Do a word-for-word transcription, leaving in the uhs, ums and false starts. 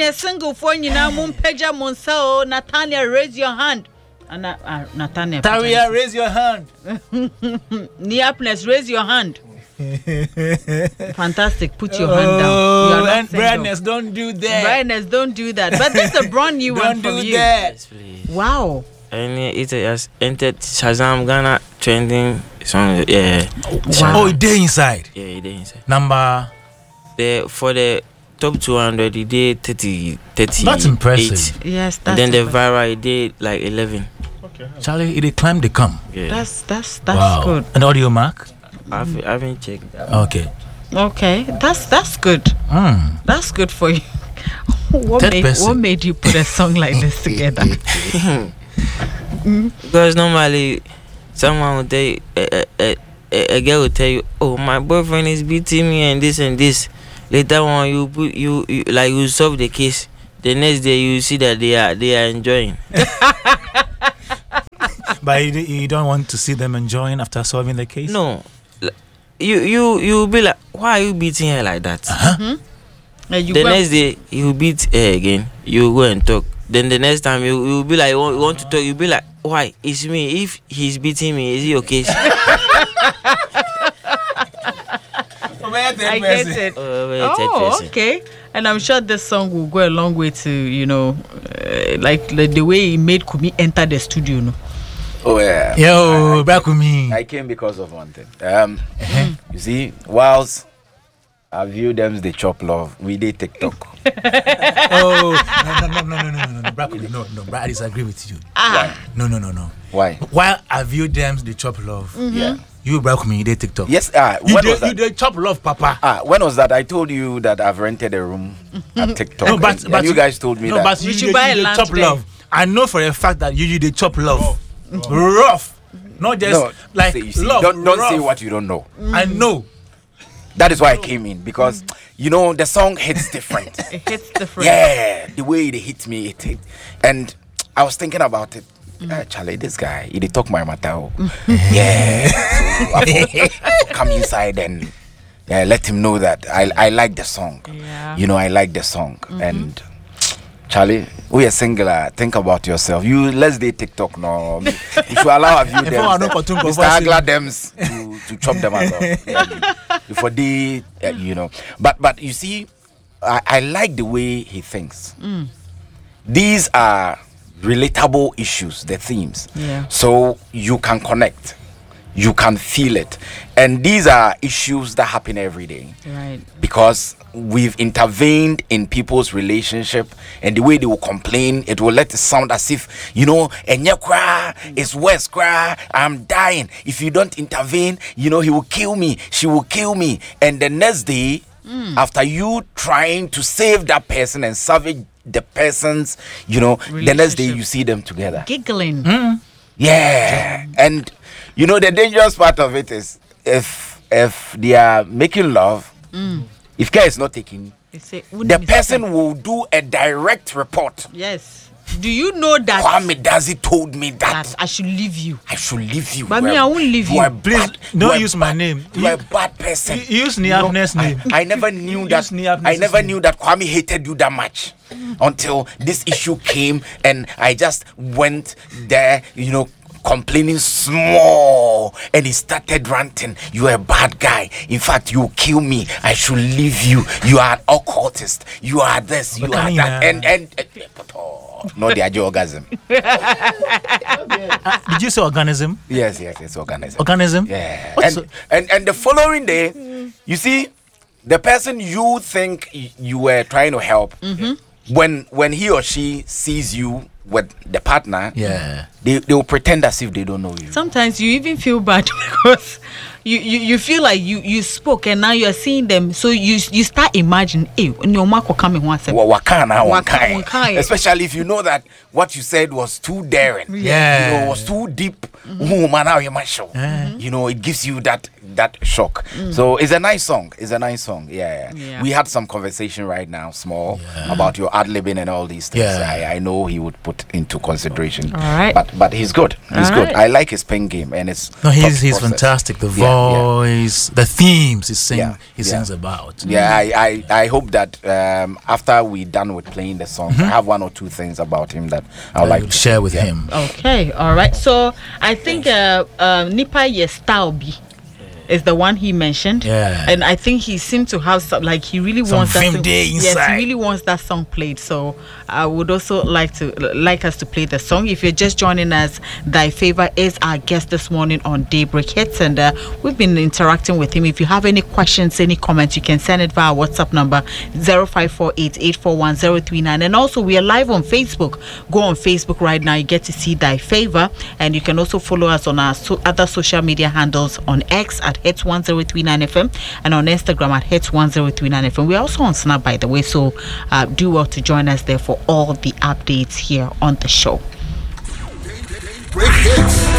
a single for you now, Moon Peja Monsao, Nathaniel, raise your hand. And uh, uh, Nathaniel. Taria, raise your hand. Neapness, raise your hand. Fantastic. Put your hand down. Oh, and brightness, don't do that. Brightness, don't do that. But this is a brand new one from you. Don't do that. Wow. And it has entered Shazam Ghana trending song. Yeah. Wow. Oh, it did inside. Yeah, it did inside. Number. The for the top two hundred, it did thirty, thirty. That's impressive. Yes, that's. And then impressive. the viral, it did like eleven. Okay. Charlie, it climbed the come. Yeah. That's that's that's wow. good. An audio mark. I've I haven't checked that. Okay. Okay, that's that's good. Mm. That's good for you. what Third made person. what made you put a song like this together? Because normally, someone will tell you, a, a, a, a girl will tell you, "Oh, my boyfriend is beating me and this and this." Later on, you put you, you like you solve the case. The next day, you see that they are they are enjoying. But you, you don't want to see them enjoying after solving the case? No, you you you be like, why are you beating her like that? Uh-huh. Mm-hmm. You The go next day, you beat her again. You go and talk. Then the next time, you you be like, you want, you want to talk. You be like, why? It's me. If he's beating me, is it okay? I get it. Oh, Oh, okay. And I'm sure this song will go a long way to, you know, uh, like, like the way he made Kumi enter the studio. No? Oh yeah. Yo, back with me. I came because of one thing. Um, Uh-huh. you see, whilst I view them they chop love, we did TikTok. Oh, no, no, no, no, no, no, no, back with me. No, no, bro, I disagree with you. Ah. No, no, no, no. Why? While I view them, they chop love. Yeah. You back with me, you did TikTok. Yes. Ah, You when did, was you that? did chop love, Papa. Ah, when was that? I told you that I've rented a room at TikTok. No, but, and but you guys told me no, that. but We you, should you, buy you a did land chop there. love. I know for a fact that you, you did chop love. Rough. Not just no, like see, you see, love. don't don't say rough. what you don't know. I know. That is why I came in because you know the song hits different. It hits different. Yeah, the way it hit me, it hit. And I was thinking about it. Uh, Charlie, this guy, he did talk my matter. Yeah. So I thought, come inside and yeah, let him know that I I like the song. Yeah. You know, I like the song. And Charlie, we are singular. Think about yourself. You let's date TikTok now. You should allow a few If I them. don't continue Mister conversing. Agla dems to, to chop them out. Yeah, before they, uh, you know. But but you see, I, I like the way he thinks. These are relatable issues, the themes. Yeah. So you can connect, you can feel it, and these are issues that happen every day. Right. Because we've intervened in people's relationship, and the way they will complain, it will let it sound as if, you know, enye cry, it's worse cry, I'm dying. If you don't intervene, you know, he will kill me, she will kill me. And the next day, after you trying to save that person and salvage the person's, you know, the next day Relationship. you see them together. Giggling. Yeah. And you know the dangerous part of it is if if they are making love, if care is not taken, They say, the person will do a direct report. Yes. Do you know that, Kwame Dazi told me that, that I should leave you? I should leave you. But You me, are- I won't leave you. are Please, bad- don't you are use my bad- name. You are a bad person. You use Niapne's I, name. I never knew that. Use Niapne's I never name. knew that Kwame hated you that much until this issue came, and I just went there, you know, complaining small, and he started ranting. You are a bad guy. In fact, you will kill me. I should leave you. You are an occultist. You are this. You But are can that. you, And and. Oh, no, they are orgasm. Uh, did you say organism? Yes, yes, it's organism. Organism? Yeah. What's And, and and the following day, you see, the person you think y- you were trying to help, when when he or she sees you with the partner, Yeah. they, they will pretend as if they don't know you. Sometimes you even feel bad because you, you, you feel like you, you spoke and now you're seeing them. So you you start imagining, hey, your mark will come in one second. Wa- wakana, Waka- wakai. wakai. Especially if you know that what you said was too daring. Yeah. You know, was too deep. Ooh, man, now you might show. You know, it gives you that that shock. Mm. So it's a nice song. It's a nice song. Yeah, yeah. Yeah. We had some conversation right now, small, Yeah. about your ad libbing and all these things. Yeah. I, I know he would put into consideration. All right. But but he's good. He's All good. right. I like his pen game and his No, he's thought he's process. fantastic. The Yeah, yeah. voice, the themes he sing Yeah, he yeah. sings about. Yeah, I, I, I hope that um, after we're done with playing the song, I have one or two things about him that I would I like would to share with yeah. him. Okay, all right. So I think uh, uh, Nipa Yestalbi is the one he mentioned. Yeah. And I think he seemed to have some, like he really Some wants that vim song. there Yes, inside. he really wants that song played. So I would also like to like us to play the song. If you're just joining us, Thy Favor is our guest this morning on Daybreak Hits, and uh, we've been interacting with him. If you have any questions, any comments, you can send it via WhatsApp number zero five four eight, eight four one, zero three nine. And also we are live on Facebook. Go on Facebook right now. You get to see Thy Favor, and you can also follow us on our so- other social media handles on X at Hits one zero three nine F M and on Instagram at Hits one zero three nine F M. We're also on Snap, by the way, so uh, do well to join us there for all the updates here on the show. Break hits.